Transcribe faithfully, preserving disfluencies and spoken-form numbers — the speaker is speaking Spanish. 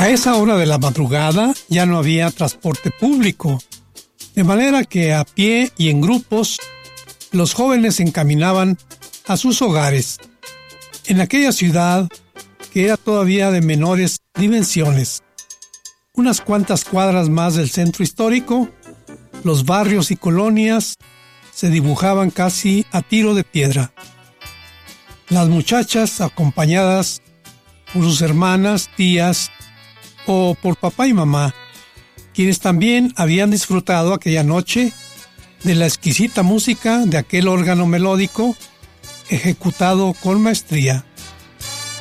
A esa hora de la madrugada ya no había transporte público, de manera que a pie y en grupos los jóvenes se encaminaban a sus hogares. En aquella ciudad, que era todavía de menores dimensiones, unas cuantas cuadras más del centro histórico, los barrios y colonias se dibujaban casi a tiro de piedra. Las muchachas, acompañadas por sus hermanas, tías o por papá y mamá, quienes también habían disfrutado aquella noche de la exquisita música de aquel órgano melódico ejecutado con maestría.